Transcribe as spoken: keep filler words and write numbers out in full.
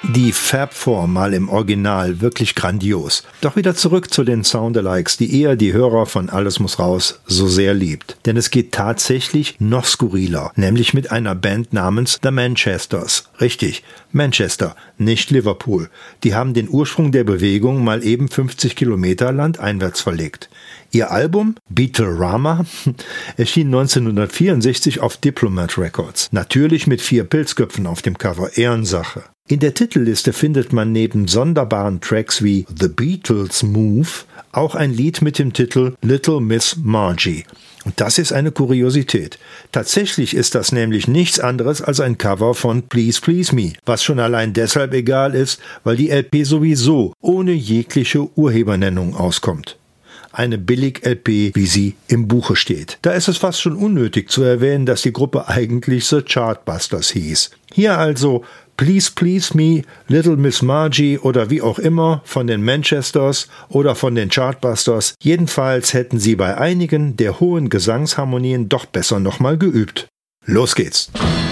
Die Fab Four mal im Original wirklich grandios. Doch wieder zurück zu den Soundalikes, die eher die Hörer von Alles muss raus so sehr liebt. Denn es geht tatsächlich noch skurriler, nämlich mit einer Band namens The Manchesters. Richtig, Manchester, nicht Liverpool. Die haben den Ursprung der Bewegung mal eben fünfzig Kilometer landeinwärts verlegt. Ihr Album Beatle-Rama erschien neunzehnhundertvierundsechzig auf Diplomat Records. Natürlich mit vier Pilzköpfen auf dem Cover, Ehrensache. In der Titelliste findet man neben sonderbaren Tracks wie The Beatles Move auch ein Lied mit dem Titel Little Miss Margie. Und das ist eine Kuriosität. Tatsächlich ist das nämlich nichts anderes als ein Cover von Please Please Me, was schon allein deshalb egal ist, weil die L P sowieso ohne jegliche Urhebernennung auskommt. Eine Billig-L P, wie sie im Buche steht. Da ist es fast schon unnötig zu erwähnen, dass die Gruppe eigentlich The Chartbusters hieß. Hier also Please Please Me, Little Miss Margie oder wie auch immer von den Manchesters oder von den Chartbusters. Jedenfalls hätten sie bei einigen der hohen Gesangsharmonien doch besser nochmal geübt. Los geht's!